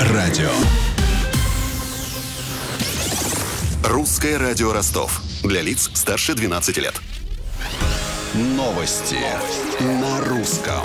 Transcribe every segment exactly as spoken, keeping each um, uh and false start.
радио. Русское радио Ростов. Для лиц старше двенадцати лет. Новости на русском.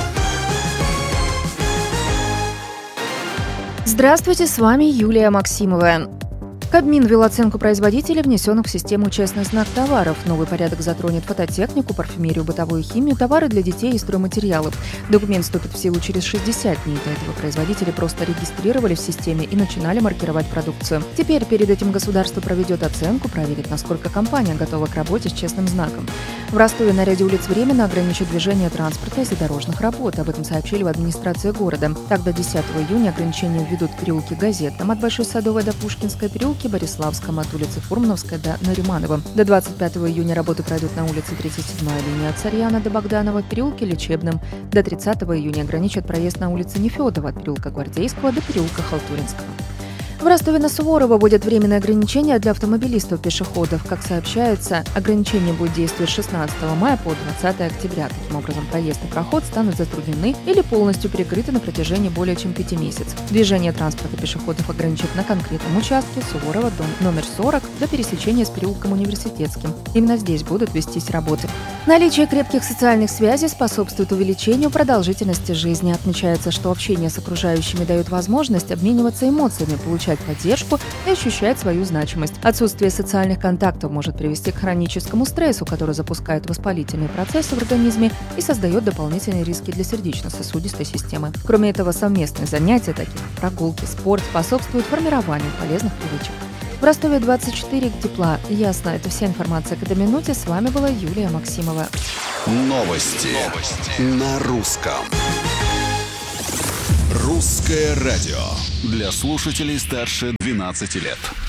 Здравствуйте, с вами Юлия Максимова. Кабмин ввел оценку производителей, внесенных в систему «Честный знак товаров». Новый порядок затронет фототехнику, парфюмерию, бытовую химию, товары для детей и стройматериалы. Документ вступит в силу через шестьдесят дней. До этого производители просто регистрировали в системе и начинали маркировать продукцию. Теперь перед этим государство проведет оценку, проверит, насколько компания готова к работе с честным знаком. В Ростове на ряде улиц временно ограничат движение транспорта из-за дорожных работ. Об этом сообщили в администрации города. Так, до десятого июня ограничения введут в переулке Газетном от Большой Садовой до Пушкинской, переулке Бориславском от улицы Фурмановской до Нариманова. До двадцать пятого июня работы пройдут на улице тридцать седьмая линия от Сарьяна до Богданова, в переулке Лечебном. До тридцатого июня ограничат проезд на улице Нефёдова от переулка Гвардейского до переулка Халтуринского. В Ростове-на-Суворово вводят временные ограничения для автомобилистов-пешеходов. Как сообщается, ограничение будет действовать с шестнадцатого мая по двадцатое октября. Таким образом, проезд и проход станут затруднены или полностью перекрыты на протяжении более чем пяти месяцев. Движение транспорта пешеходов ограничат на конкретном участке Суворова, дом номер сорок, до пересечения с переулком Университетским. Именно здесь будут вестись работы. Наличие крепких социальных связей способствует увеличению продолжительности жизни. Отмечается, что общение с окружающими дает возможность обмениваться эмоциями, получать поддержку и ощущать свою значимость. Отсутствие социальных контактов может привести к хроническому стрессу, который запускает воспалительные процессы в организме и создает дополнительные риски для сердечно-сосудистой системы. Кроме этого, совместные занятия, такие как прогулки, спорт, способствуют формированию полезных привычек. В Ростове двадцать четыре тепла. Ясно, это вся информация к этой минуте. С вами была Юлия Максимова. Новости, Новости. на русском. Русское радио. Для слушателей старше двенадцати лет.